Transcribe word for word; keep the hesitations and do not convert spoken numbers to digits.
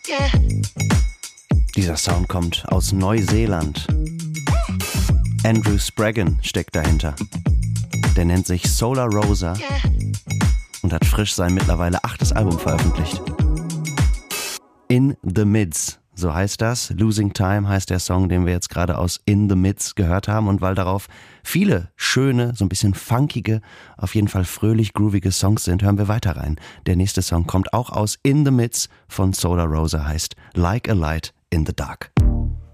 Dieser Sound kommt aus Neuseeland. Andrew Spraggan steckt dahinter. Der nennt sich Solar Rosa und hat frisch sein mittlerweile achtes Album veröffentlicht. In the Mids, so heißt das. Losing Time heißt der Song, den wir jetzt gerade aus In the Mids gehört haben. Und weil darauf viele schöne, so ein bisschen funkige, auf jeden Fall fröhlich groovige Songs sind, hören wir weiter rein. Der nächste Song kommt auch aus In the Mids von Solar Rosa, heißt Like a Light in the Dark.